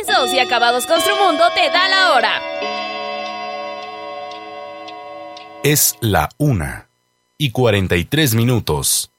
Pisos y Acabados Construmundo te da la hora. Es la 1:43.